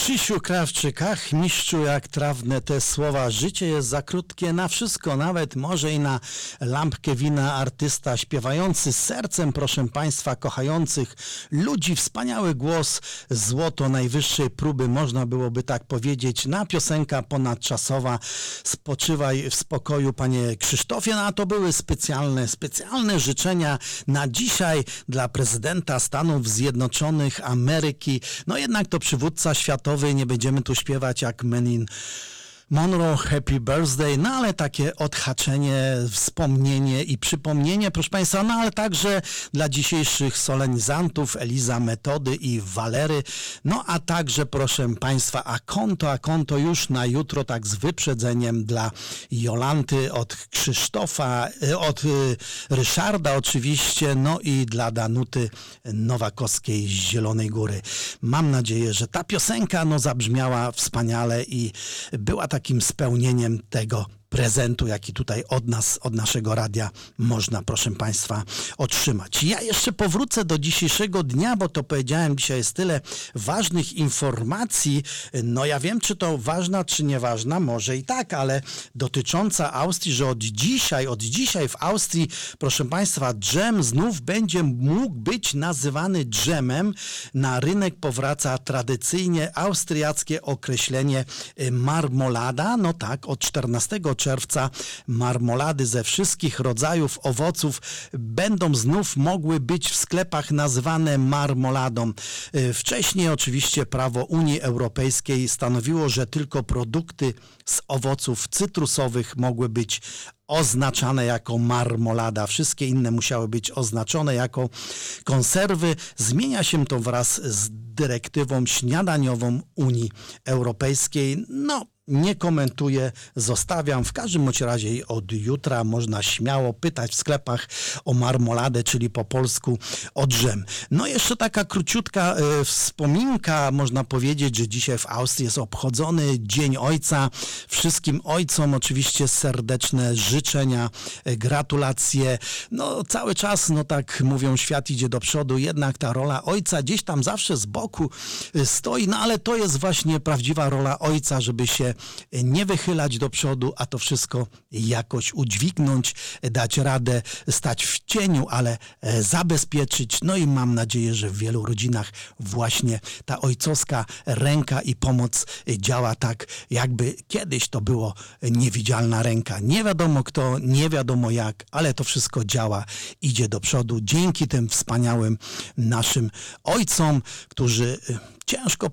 Krzysiu Krawczyk, ach mistrzu jak trawne te słowa, życie jest za krótkie na wszystko, nawet może i na lampkę wina. Artysta śpiewający z sercem, proszę Państwa, kochających ludzi, wspaniały głos, złoto najwyższej próby, można byłoby tak powiedzieć, na piosenka ponadczasowa. Spoczywaj w spokoju, panie Krzysztofie, no a to były specjalne życzenia na dzisiaj dla prezydenta Stanów Zjednoczonych Ameryki. No jednak to przywódca światowy, nie będziemy tu śpiewać jak Marilyn Monroe, Happy Birthday, no ale takie odhaczenie, wspomnienie i przypomnienie, proszę Państwa, no ale także dla dzisiejszych solenizantów Eliza Metody i Walery, no a także, proszę Państwa, a konto już na jutro, tak z wyprzedzeniem dla Jolanty, od Krzysztofa, od Ryszarda oczywiście, no i dla Danuty Nowakowskiej z Zielonej Góry. Mam nadzieję, że ta piosenka no zabrzmiała wspaniale i była takim spełnieniem tego prezentu, jaki tutaj od nas, od naszego radia można, proszę Państwa, otrzymać. Ja jeszcze powrócę do dzisiejszego dnia, bo to powiedziałem, dzisiaj jest tyle ważnych informacji. No ja wiem, czy to ważna, czy nieważna, może i tak, ale dotycząca Austrii, że od dzisiaj w Austrii, proszę Państwa, dżem znów będzie mógł być nazywany dżemem. Na rynek powraca tradycyjnie austriackie określenie marmolada. No tak, od 14 czerwca marmolady ze wszystkich rodzajów owoców będą znów mogły być w sklepach nazywane marmoladą. Wcześniej oczywiście prawo Unii Europejskiej stanowiło, że tylko produkty z owoców cytrusowych mogły być oznaczane jako marmolada. Wszystkie inne musiały być oznaczone jako konserwy. Zmienia się to wraz z dyrektywą śniadaniową Unii Europejskiej. No, nie komentuję, zostawiam. W każdym bądź razie od jutra można śmiało pytać w sklepach o marmoladę, czyli po polsku o dżem. No jeszcze taka króciutka wspominka, można powiedzieć, że dzisiaj w Austrii jest obchodzony Dzień Ojca. Wszystkim ojcom oczywiście serdeczne życzenia, gratulacje. No cały czas, no tak mówią, świat idzie do przodu, jednak ta rola ojca gdzieś tam zawsze z boku stoi, no ale to jest właśnie prawdziwa rola ojca, żeby się nie wychylać do przodu, a to wszystko jakoś udźwignąć, dać radę, stać w cieniu, ale zabezpieczyć. No i mam nadzieję, że w wielu rodzinach właśnie ta ojcowska ręka i pomoc działa tak, jakby kiedyś to było niewidzialna ręka. Nie wiadomo kto, nie wiadomo jak, ale to wszystko działa, idzie do przodu dzięki tym wspaniałym naszym ojcom, którzy ciężko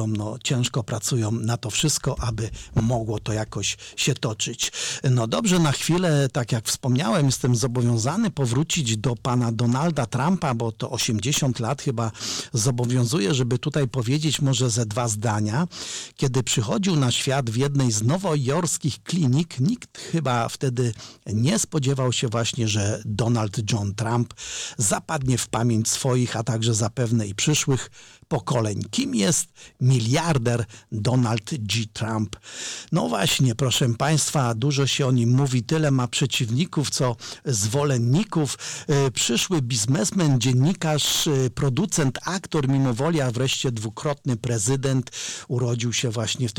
pracują na to wszystko, aby mogło to jakoś się toczyć. No dobrze, na chwilę, tak jak wspomniałem, jestem zobowiązany powrócić do pana Donalda Trumpa, bo to 80 lat chyba zobowiązuje, żeby tutaj powiedzieć może ze dwa zdania. Kiedy przychodził na świat w jednej z nowojorskich klinik, nikt chyba wtedy nie spodziewał się właśnie, że Donald John Trump zapadnie w pamięć swoich, a także zapewne i przyszłych pokoleń. Kim jest miliarder Donald G. Trump? No właśnie, proszę Państwa, dużo się o nim mówi, tyle ma przeciwników, co zwolenników. Przyszły biznesmen, dziennikarz, producent, aktor, mimowoli, a wreszcie dwukrotny prezydent. Urodził się właśnie w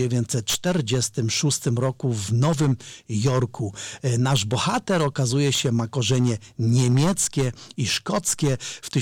1946 roku w Nowym Jorku. Nasz bohater okazuje się ma korzenie niemieckie i szkockie. W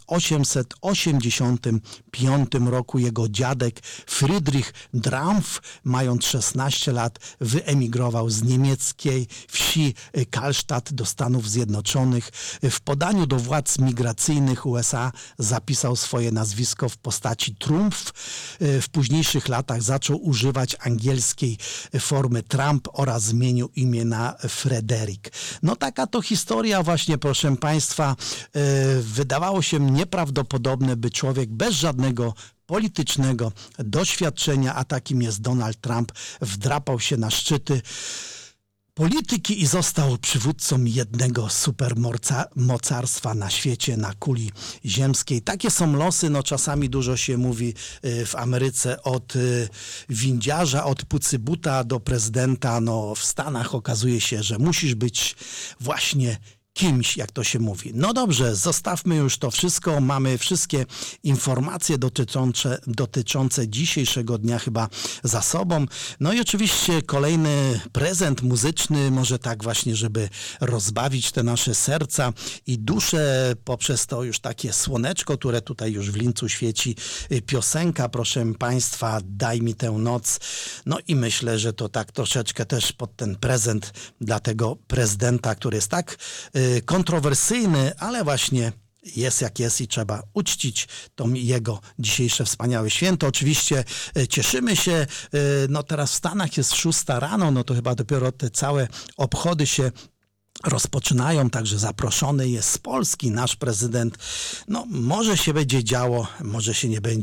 1885 roku jego dziadek Friedrich Drampf, mając 16 lat, wyemigrował z niemieckiej wsi Karlstadt do Stanów Zjednoczonych. W podaniu do władz migracyjnych USA zapisał swoje nazwisko w postaci Trumpf. W późniejszych latach zaczął używać angielskiej formy Trump oraz zmienił imię na Frederick. No taka to historia właśnie, proszę Państwa. Wydawało się nieprawdopodobne, by człowiek bez żadnego politycznego doświadczenia, a takim jest Donald Trump, wdrapał się na szczyty polityki i został przywódcą jednego supermocarstwa na świecie, na kuli ziemskiej. Takie są losy, no czasami dużo się mówi w Ameryce od windziarza, od pucybuta do prezydenta. No w Stanach okazuje się, że musisz być właśnie kimś, jak to się mówi. No dobrze, zostawmy już to wszystko. Mamy wszystkie informacje dotyczące dzisiejszego dnia chyba za sobą. No i oczywiście kolejny prezent muzyczny, może tak właśnie, żeby rozbawić te nasze serca i dusze poprzez to już takie słoneczko, które tutaj już w Lincu świeci. Piosenka, proszę Państwa, Daj mi tę noc. No i myślę, że to tak troszeczkę też pod ten prezent dla tego prezydenta, który jest tak kontrowersyjny, ale właśnie jest jak jest i trzeba uczcić to jego dzisiejsze wspaniałe święto. Oczywiście cieszymy się, no teraz w Stanach jest 6 rano, no to chyba dopiero te całe obchody się rozpoczynają, także zaproszony jest z Polski nasz prezydent. No może się będzie działo, może się nie będzie.